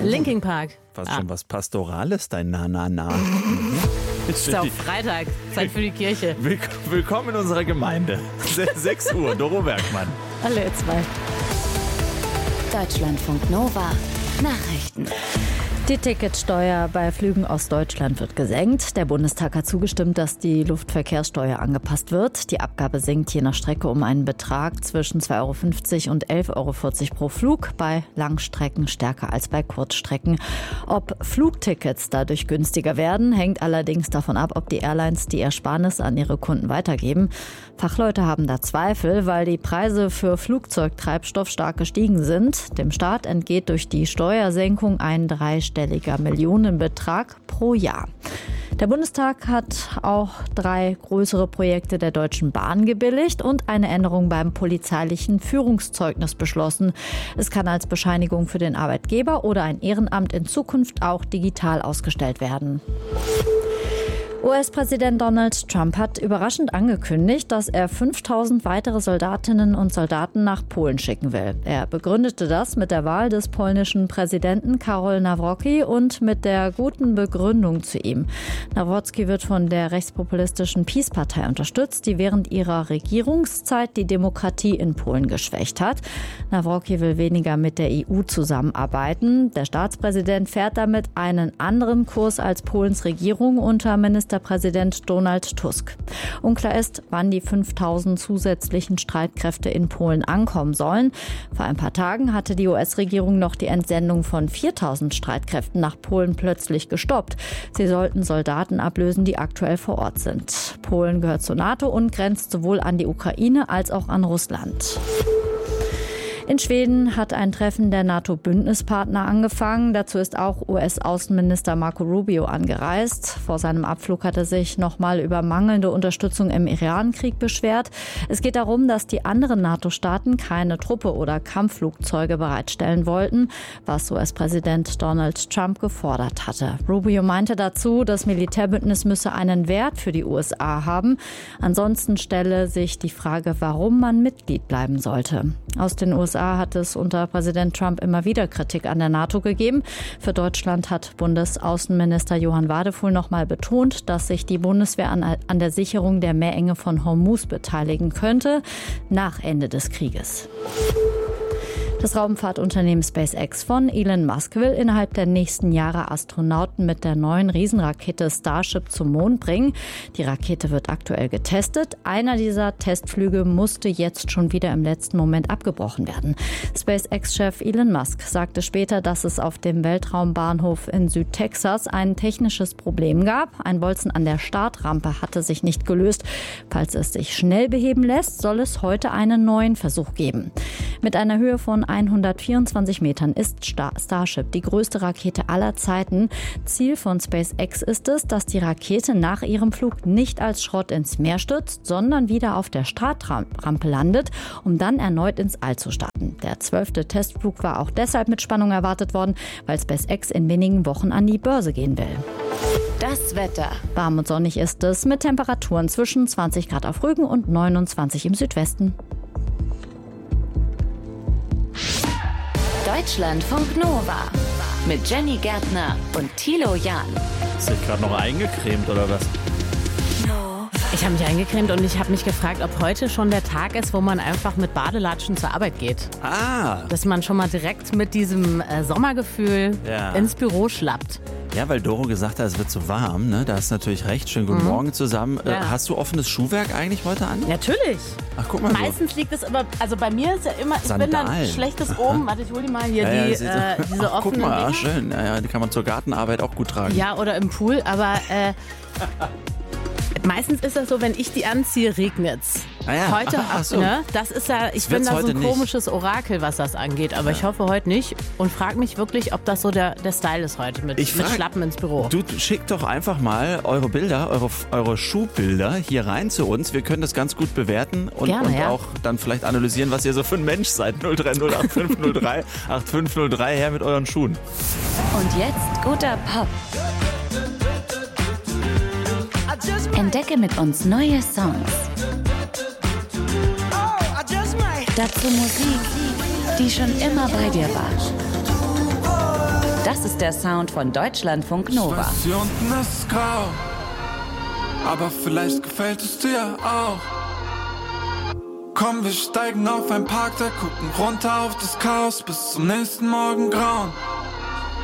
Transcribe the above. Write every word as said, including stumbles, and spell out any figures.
Linkin Park. Fast Ah. schon was Pastorales, dein Na-Na-Na. Es ist auch Freitag, Zeit für die Kirche. Willk- Willkommen in unserer Gemeinde. Se- sechs Uhr, Doro Bergmann. Alle zwei. Deutschlandfunk Nova. Nachrichten. Die Ticketsteuer bei Flügen aus Deutschland wird gesenkt. Der Bundestag hat zugestimmt, dass die Luftverkehrssteuer angepasst wird. Die Abgabe sinkt je nach Strecke um einen Betrag zwischen zwei Euro fünfzig und elf Euro vierzig pro Flug, bei Langstrecken stärker als bei Kurzstrecken. Ob Flugtickets dadurch günstiger werden, hängt allerdings davon ab, ob die Airlines die Ersparnis an ihre Kunden weitergeben. Fachleute haben da Zweifel, weil die Preise für Flugzeugtreibstoff stark gestiegen sind. Dem Staat entgeht durch die Steuersenkung ein dreistelliger Millionenbetrag pro Jahr. Der Bundestag hat auch drei größere Projekte der Deutschen Bahn gebilligt und eine Änderung beim polizeilichen Führungszeugnis beschlossen. Es kann als Bescheinigung für den Arbeitgeber oder ein Ehrenamt in Zukunft auch digital ausgestellt werden. U S-Präsident Donald Trump hat überraschend angekündigt, dass er fünftausend weitere Soldatinnen und Soldaten nach Polen schicken will. Er begründete das mit der Wahl des polnischen Präsidenten Karol Nawrocki und mit der guten Begründung zu ihm. Nawrocki wird von der rechtspopulistischen PiS-Partei unterstützt, die während ihrer Regierungszeit die Demokratie in Polen geschwächt hat. Nawrocki will weniger mit der E U zusammenarbeiten. Der Staatspräsident fährt damit einen anderen Kurs als Polens Regierung unter Ministerpräsident Donald Tusk. Unklar ist, wann die fünftausend zusätzlichen Streitkräfte in Polen ankommen sollen. Vor ein paar Tagen hatte die U S-Regierung noch die Entsendung von viertausend Streitkräften nach Polen plötzlich gestoppt. Sie sollten Soldaten ablösen, die aktuell vor Ort sind. Polen gehört zur NATO und grenzt sowohl an die Ukraine als auch an Russland. In Schweden hat ein Treffen der NATO-Bündnispartner angefangen. Dazu ist auch U S-Außenminister Marco Rubio angereist. Vor seinem Abflug hat er sich nochmal über mangelnde Unterstützung im Iran-Krieg beschwert. Es geht darum, dass die anderen NATO-Staaten keine Truppe oder Kampfflugzeuge bereitstellen wollten, was U S-Präsident Donald Trump gefordert hatte. Rubio meinte dazu, das Militärbündnis müsse einen Wert für die U S A haben. Ansonsten stelle sich die Frage, warum man Mitglied bleiben sollte. Aus den U S A hat es unter Präsident Trump immer wieder Kritik an der NATO gegeben. Für Deutschland hat Bundesaußenminister Johann Wadefuhl noch mal betont, dass sich die Bundeswehr an, an der Sicherung der Meerenge von Hormuz beteiligen könnte, nach Ende des Krieges. Das Raumfahrtunternehmen SpaceX von Elon Musk will innerhalb der nächsten Jahre Astronauten mit der neuen Riesenrakete Starship zum Mond bringen. Die Rakete wird aktuell getestet. Einer dieser Testflüge musste jetzt schon wieder im letzten Moment abgebrochen werden. SpaceX-Chef Elon Musk sagte später, dass es auf dem Weltraumbahnhof in Südtexas ein technisches Problem gab. Ein Bolzen an der Startrampe hatte sich nicht gelöst. Falls es sich schnell beheben lässt, soll es heute einen neuen Versuch geben. Mit einer Höhe von hundertvierundzwanzig Metern ist Star- Starship die größte Rakete aller Zeiten. Ziel von SpaceX ist es, dass die Rakete nach ihrem Flug nicht als Schrott ins Meer stürzt, sondern wieder auf der Startrampe landet, um dann erneut ins All zu starten. Der zwölfte Testflug war auch deshalb mit Spannung erwartet worden, weil SpaceX in wenigen Wochen an die Börse gehen will. Das Wetter. Warm und sonnig ist es mit Temperaturen zwischen zwanzig Grad auf Rügen und neunundzwanzig im Südwesten. Deutschlandfunk Nova mit Jenny Gärtner und Thilo Jahn. Ist dich gerade noch eingecremt oder was? Ich habe mich eingecremt und ich habe mich gefragt, ob heute schon der Tag ist, wo man einfach mit Badelatschen zur Arbeit geht. Ah, Dass man schon mal direkt mit diesem äh, Sommergefühl Ja. ins Büro schlappt. ja, weil Doro gesagt hat, es wird so warm, ne? Da hast du natürlich recht. Schönen guten Morgen zusammen. Äh, Ja. hast du offenes Schuhwerk eigentlich heute an? Natürlich. Ach, guck mal. Meistens liegt es aber, also bei mir ist ja immer, ich bin dann Sandalen. schlechtes oben. Warte, ich hol die mal hier, Ja, ja, die, sieht so- äh, diese Ach, guck offenen mal, ah, Dinger. schön. Ja, ja, die kann man zur Gartenarbeit auch gut tragen. Ja, oder im Pool, aber äh, meistens ist das so, wenn ich die anziehe, regnet's. Ah ja. Heute, Ach, ach so. ne? Das ist ja, ich bin wird's da so heute ein nicht. komisches Orakel, was das angeht. Aber ich hoffe heute nicht und frage mich wirklich, ob das so der, der Style ist heute mit, Ich mit frag- Schlappen ins Büro. Du schickt doch einfach mal eure Bilder, eure, eure Schuhbilder hier rein zu uns. Wir können das ganz gut bewerten und, Gerne, und ja. auch dann vielleicht analysieren, was ihr so für ein Mensch seid. null drei null acht fünf null drei acht fünf null drei her mit euren Schuhen. Und jetzt guter Pop. Entdecke mit uns neue Songs. Dazu Musik, die schon immer bei dir war. Das ist der Sound von Deutschlandfunk Nova. Ich weiß, hier unten ist es grau, aber vielleicht gefällt es dir auch. Komm, wir steigen auf ein Parkdeck, gucken runter auf das Chaos bis zum nächsten Morgengrauen.